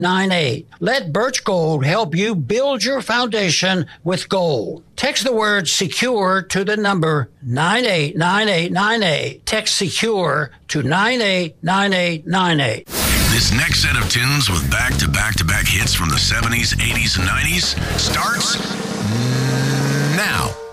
9898. Let Birch Gold help you build your foundation with gold. Text the word secure to the number 989898. Text secure to 989898. This next set of tunes with back-to-back-to-back hits from the 70s, 80s, and 90s starts now.